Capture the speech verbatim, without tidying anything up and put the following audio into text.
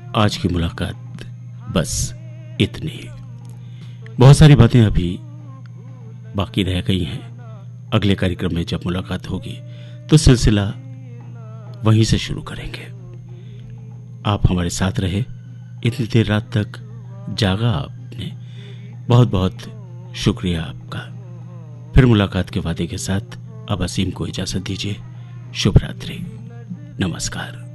आज की मुलाकात बस इतनी ही। बहुत सारी बातें अभी बाकी रह गई हैं। अगले कार्यक्रम में जब मुलाकात होगी तो सिलसिला वहीं से शुरू करेंगे। आप हमारे साथ रहे, इतनी देर रात तक जागा आपने, बहुत बहुत शुक्रिया आपका। फिर मुलाकात के वादे के साथ अब असीम को इजाजत दीजिए। शुभ रात्रि, नमस्कार।